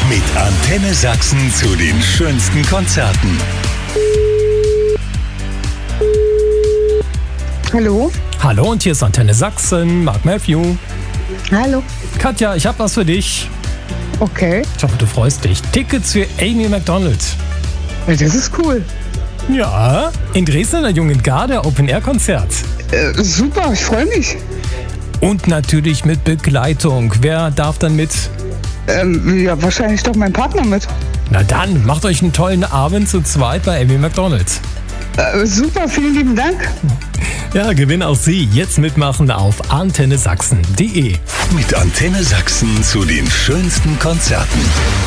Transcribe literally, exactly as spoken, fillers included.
Mit Antenne Sachsen zu den schönsten Konzerten. Hallo? Hallo, und hier ist Antenne Sachsen, Mark Matthew. Hallo? Katja, ich habe was für dich. Okay, Ich hoffe, du freust dich. Tickets für Amy Macdonald. das ist cool. Ja, in Dresden in der Jungen Garde Open-Air-Konzert. Äh, super, ich freue mich. Und natürlich mit Begleitung. Wer darf dann mit? Ähm, ja, wahrscheinlich doch mein Partner mit. Na dann, macht euch einen tollen Abend zu zweit bei Amy Macdonald. Äh, super, vielen lieben Dank. Ja, gewinn auch Sie. Jetzt mitmachen auf antenne sachsen punkt de. Mit Antenne Sachsen zu den schönsten Konzerten.